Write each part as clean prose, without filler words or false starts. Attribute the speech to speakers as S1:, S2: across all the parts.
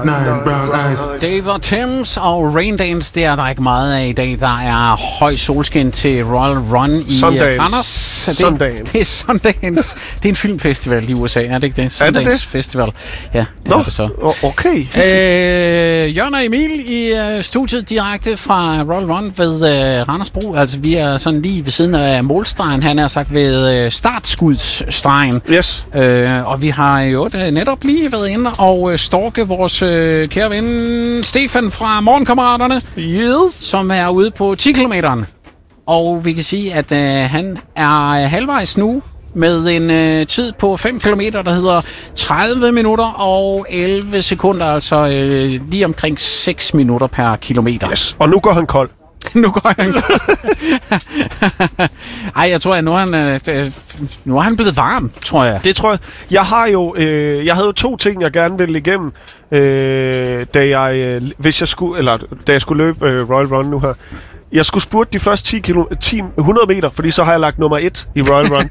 S1: Dave og Thames og Raindance, det er der ikke meget af i dag. Der er høj solskin til Royal Run i Randers.
S2: Sundance.
S1: Det er Sundance. Det er en filmfestival i USA, er det ikke det? Sundance Festival. Ja, det er det så.
S2: Okay.
S1: Jørgen og Emil i studiet direkte fra Royal Run ved Randersbro. Altså, vi er sådan lige ved siden af målstregen. Han er sagt ved startskudstregen.
S2: Yes.
S1: Og vi har jo netop lige været inde og stalke vores kære ven Stefan fra Morgenkammeraterne,
S2: Yes.
S1: som er ude på 10 kilometeren. Og vi kan sige, at han er halvvejs nu med en tid på 5 kilometer, der hedder 30 minutter og 11 sekunder, altså lige omkring 6 minutter per kilometer.
S2: Yes. Og nu går han kold.
S1: Nu går han. Ej, jeg tror, at nu er han blevet varm, tror jeg.
S2: Det tror jeg. Jeg havde jo 2 ting, jeg gerne ville igennem, da jeg skulle løbe Royal Run nu her. Jeg skulle spurte de første 100 meter, fordi så har jeg lagt nummer 1 i Royal Run.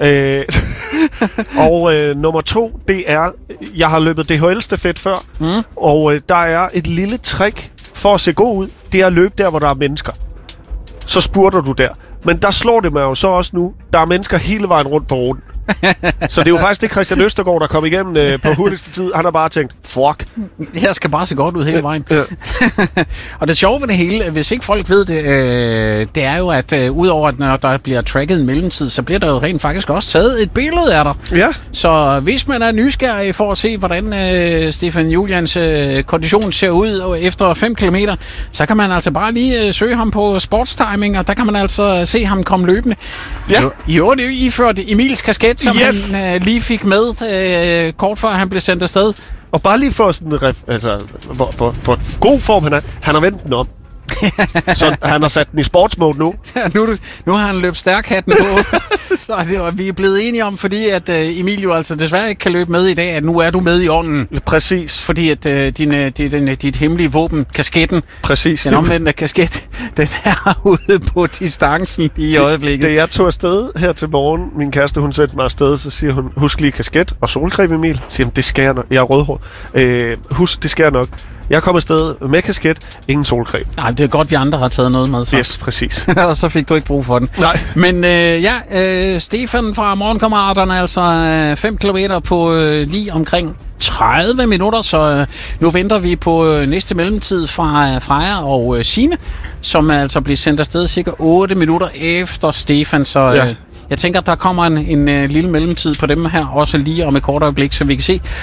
S2: Og nummer 2, det er, jeg har løbet DHL-stafet før, og der er et lille trick for at se god ud, det er at løbe der, hvor der er mennesker. Så spurter du der. Men der slår det mig jo så også nu, der er mennesker hele vejen rundt på ruten. Så det er jo faktisk det Christian Østergaard, der kom igennem på hurtigste tid. Han har bare tænkt, fuck.
S1: Jeg skal bare se godt ud hele vejen.
S2: Ja.
S1: Og det sjove ved det hele, hvis ikke folk ved det, det er jo, at udover at når der bliver tracket en mellemtid, så bliver der jo rent faktisk også taget et billede af dig.
S2: Ja.
S1: Så hvis man er nysgerrig for at se, hvordan Stefan Julians kondition ser ud efter 5 kilometer, så kan man altså bare lige søge ham på sportstiming, og der kan man altså se ham komme løbende.
S2: Ja.
S1: Jo, det er jo iført Emils kasket, som han lige fik med kort før han blev sendt afsted.
S2: Og bare lige for sådan for god form han har vendt den om. Så han har sat den i sportsmode nu.
S1: Nu har han løbet stærkhatten på. Så vi er blevet enige om, fordi at Emil jo altså desværre ikke kan løbe med i dag, at nu er du med i ånden.
S2: Præcis.
S1: Fordi at dit hemmelige våben, kasketten,
S2: præcis,
S1: den omvendte kasket, den er ude på distancen i øjeblikket.
S2: Da jeg tog afsted her til morgen, min kæreste, hun sendte mig afsted, så siger hun, husk lige kasket og solcreme, Emil. Så siger hun, det skal jeg nok. Jeg er rødhåret. Husk, det skal jeg nok. Jeg kom afsted med kasket, ingen solcreme.
S1: Nej, det er godt, vi andre har taget noget med. Så.
S2: Yes, præcis.
S1: Og så fik du ikke brug for den.
S2: Nej.
S1: Men Stefan fra Morgenkammeraterne, altså 5 kilometer på lige omkring 30 minutter, så nu venter vi på næste mellemtid fra Freja og Signe, som altså bliver sendt afsted cirka 8 minutter efter Stefan, så... Ja. Jeg tænker, at der kommer en lille mellemtid på dem her, også lige om et kort øjeblik, så vi kan se...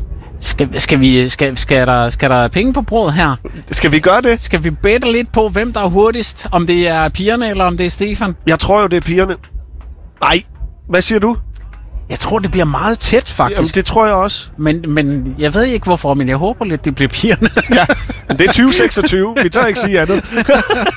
S1: Skal der penge på brød her?
S2: Skal vi gøre det?
S1: Skal vi bette lidt på, hvem der er hurtigst? Om det er pigerne, eller om det er Stefan?
S2: Jeg tror jo, det er pigerne. Nej, hvad siger du?
S1: Jeg tror, det bliver meget tæt, faktisk.
S2: Jamen, det tror jeg også.
S1: Men jeg ved ikke hvorfor, men jeg håber lidt, det bliver pigerne.
S2: Ja, men det er 2026. Vi tør ikke sige andet.